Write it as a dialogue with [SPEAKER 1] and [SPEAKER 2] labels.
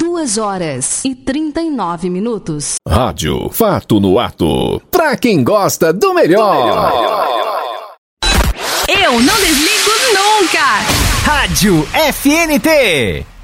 [SPEAKER 1] 2h39.
[SPEAKER 2] Rádio Fato no Ato. Pra quem gosta do melhor.
[SPEAKER 1] Eu não desligo nunca.
[SPEAKER 3] Rádio FNT.